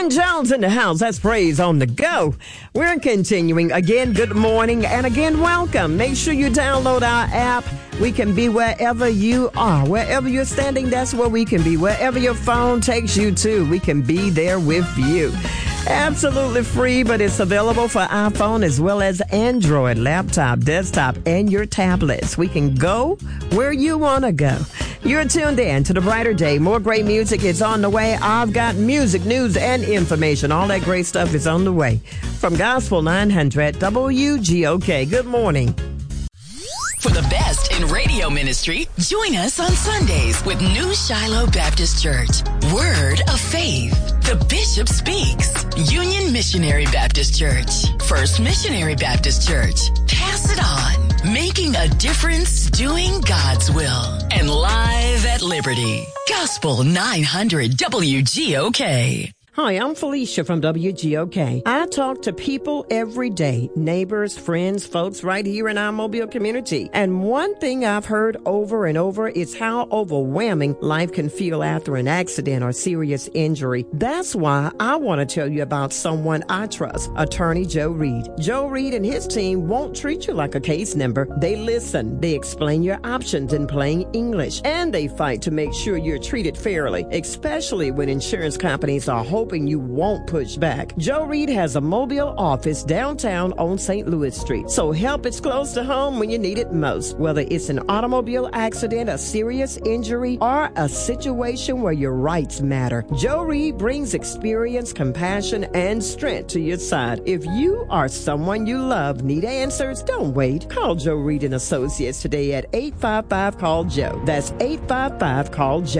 Glenn Jones in the house. That's Praise on the Go. We're continuing. Again, good morning and again, welcome. Make sure you download our app. We can be wherever you are. Wherever you're standing, that's where we can be. Wherever your phone takes you to, we can be there with you. Absolutely free, but it's available for iPhone as well as Android, laptop, desktop, and your tablets. We can go where you want to go. You're tuned in to The Brighter Day. More great music is on the way. I've got music, news, and information. All that great stuff is on the way. From Gospel 900 WGOK. Good morning. For the best in radio ministry, join us on Sundays with New Shiloh Baptist Church. Word of Faith. The Bishop Speaks. Union Missionary Baptist Church. First Missionary Baptist Church. Pass it on. Making a difference, doing God's will. And live at Liberty. Gospel 900 WGOK. Hi, I'm Felicia from WGOK. I talk to people every day, neighbors, friends, folks right here in our Mobile community. And one thing I've heard over and over is how overwhelming life can feel after an accident or serious injury. That's why I want to tell you about someone I trust, Attorney Joe Reed. Joe Reed and his team won't treat you like a case number. They listen, they explain your options in plain English, and they fight to make sure you're treated fairly, especially when insurance companies are hoping you won't push back. Joe Reed has a Mobile office downtown on St. Louis Street, so help is close to home when you need it most. Whether it's an automobile accident, a serious injury, or a situation where your rights matter, Joe Reed brings experience, compassion, and strength to your side. If you or someone you love need answers, don't wait. Call Joe Reed and Associates today at 855-CALL-JOE. That's 855-CALL-JOE.